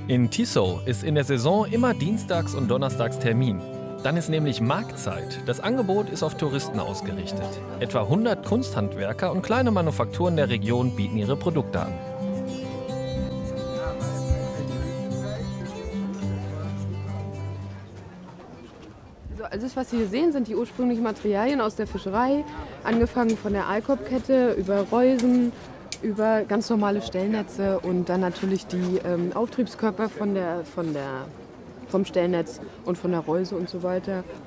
In Tissot ist in der Saison immer dienstags und donnerstags Termin. Dann ist nämlich Marktzeit. Das Angebot ist auf Touristen ausgerichtet. Etwa 100 Kunsthandwerker und kleine Manufakturen der Region bieten ihre Produkte an. Also alles, was Sie hier sehen, sind die ursprünglichen Materialien aus der Fischerei, angefangen von der Aalkopfkette über Reusen, über ganz normale Stellnetze und dann natürlich die Auftriebskörper vom Stellnetz und von der Reuse und so weiter.